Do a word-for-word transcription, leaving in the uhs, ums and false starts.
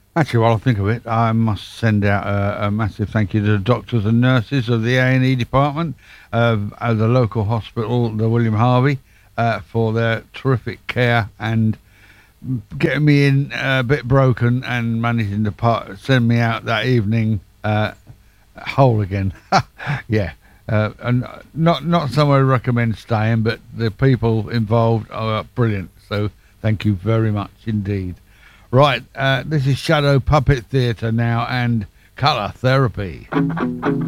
Actually, while I think of it, I must send out a, a massive thank you to the doctors and nurses of the A and E department of, of the local hospital, the William Harvey, uh, for their terrific care and getting me in a bit broken and managing to part, send me out that evening uh, whole again. Yeah. Uh, and not not somewhere I recommend staying, but the people involved are brilliant. So thank you very much indeed. Right, uh, this is Shadow Puppet Theatre now and Colour Therapy.